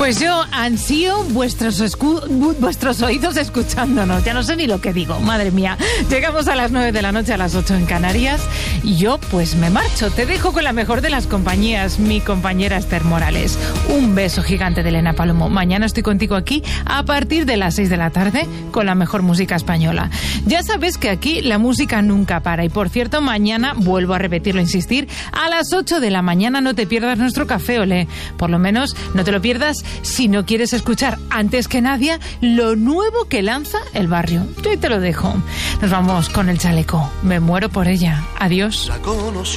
Pues yo ansío vuestros oídos escuchándonos. Ya no sé ni lo que digo, madre mía. Llegamos a las 9 de la noche, a las 8 en Canarias. Y yo pues me marcho. Te dejo con la mejor de las compañías, mi compañera Esther Morales. Un beso gigante de Elena Palomo. Mañana estoy contigo aquí a partir de las 6 de la tarde con la mejor música española. Ya sabes que aquí la música nunca para. Y por cierto, mañana, vuelvo a repetirlo, insistir, a las 8 de la mañana no te pierdas nuestro Café Olé. Por lo menos no te lo pierdas si no quieres escuchar antes que nadie lo nuevo que lanza El Barrio. Yo ahí te lo dejo. Nos vamos con El Chaleco. Me muero por ella. Adiós.